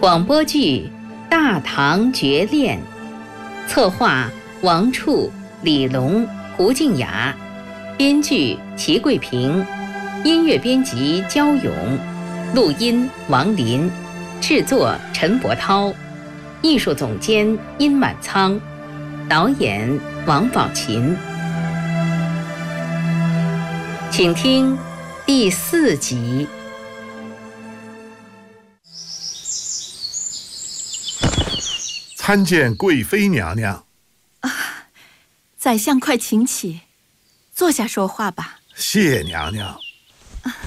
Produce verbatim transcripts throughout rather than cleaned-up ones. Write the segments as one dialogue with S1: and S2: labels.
S1: 广播剧《大唐绝恋》，策划王处、李龙、胡静雅，编剧齐桂平，音乐编辑焦勇，录音王林，制作陈伯涛，艺术总监殷满仓，导演王宝琴。请听第四集。
S2: 参见贵妃娘娘。
S3: 啊，宰相快请起，坐下说话吧。
S2: 谢娘娘。啊、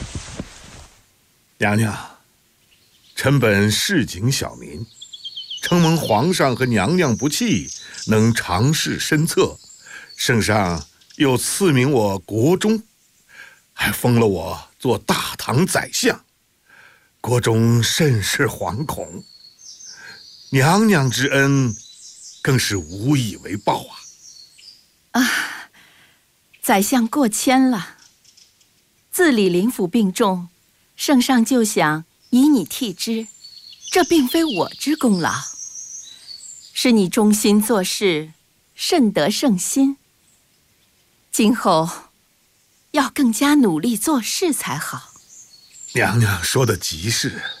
S2: 娘娘，臣本市井小民，承蒙皇上和娘娘不弃，能尝试身策，圣上又赐名我国中，还封了我做大唐宰相，国中甚是惶恐。娘娘之恩，更是无以为报啊！
S3: 啊，宰相过谦了。自李林甫病重，圣上就想以你替之，这并非我之功劳，是你忠心做事，甚得圣心。今后要更加努力做事才好。
S2: 娘娘说的极是。